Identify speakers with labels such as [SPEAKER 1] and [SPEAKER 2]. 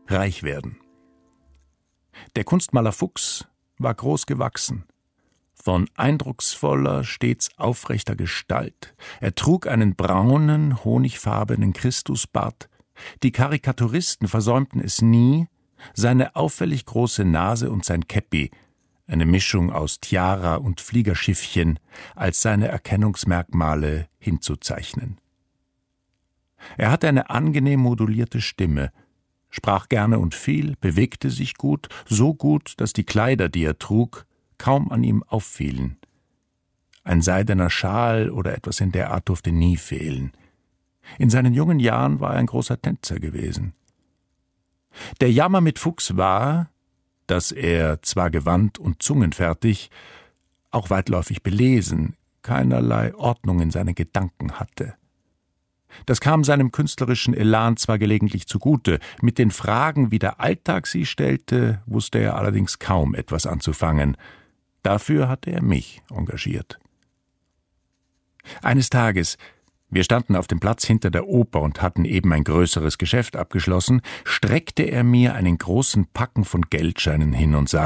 [SPEAKER 1] reich werden. Der Kunstmaler Fuchs war groß gewachsen, von eindrucksvoller, stets aufrechter Gestalt. Er trug einen braunen, honigfarbenen Christusbart. Die Karikaturisten versäumten es nie, seine auffällig große Nase und sein Käppi, eine Mischung aus Tiara und Fliegerschiffchen, als seine Erkennungsmerkmale hinzuzeichnen. Er hatte eine angenehm modulierte Stimme, sprach gerne und viel, bewegte sich gut, so gut, dass die Kleider, die er trug, kaum an ihm auffielen. Ein seidener Schal oder etwas in der Art durfte nie fehlen. In seinen jungen Jahren war er ein großer Tänzer gewesen. Der Jammer mit Fuchs war, dass er, zwar gewandt und zungenfertig, auch weitläufig belesen, keinerlei Ordnung in seinen Gedanken hatte. Das kam seinem künstlerischen Elan zwar gelegentlich zugute, mit den Fragen, wie der Alltag sie stellte, wusste er allerdings kaum etwas anzufangen. Dafür hatte er mich engagiert. Eines Tages, wir standen auf dem Platz hinter der Oper und hatten eben ein größeres Geschäft abgeschlossen, streckte er mir einen großen Packen von Geldscheinen hin und sagte: